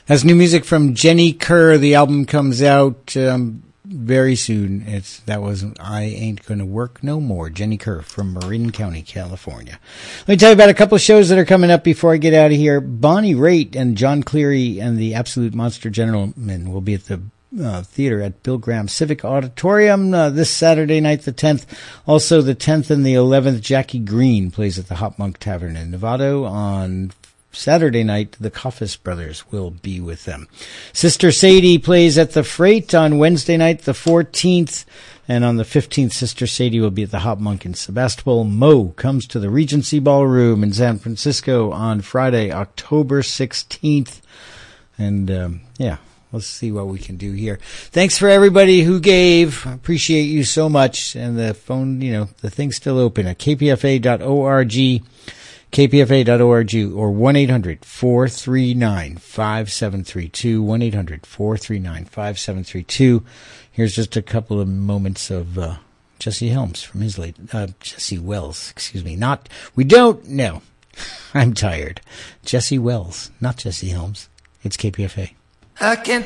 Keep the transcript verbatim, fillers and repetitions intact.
That's new music from Jenny Kerr. The album comes out um, very soon. It's that was I Ain't Gonna Work No More. Jenny Kerr from Marin County, California. Let me tell you about a couple of shows that are coming up before I get out of here. Bonnie Raitt and John Cleary and the Absolute Monster Gentlemen will be at the Uh, theater at Bill Graham Civic Auditorium uh, this Saturday night, the tenth. Also, the tenth and the eleventh, Jackie Green plays at the Hop Monk Tavern in Novato. On Saturday night, the Coffis Brothers will be with them. Sister Sadie plays at the Freight on Wednesday night, the fourteenth. And on the fifteenth, Sister Sadie will be at the Hop Monk in Sebastopol. Mo comes to the Regency Ballroom in San Francisco on Friday, October sixteenth. And, um, yeah. Let's see what we can do here. Thanks for everybody who gave. I appreciate you so much. And the phone, you know, the thing's still open at k p f a dot org, k p f a dot org, or one eight hundred four three nine five seven three two, one eight hundred four three nine five seven three two. Here's just a couple of moments of uh, Jesse Helms from his late, uh, Jesse Wells, excuse me. Not, we don't, no. I'm tired. Jesse Wells, not Jesse Helms. It's K P F A. I can't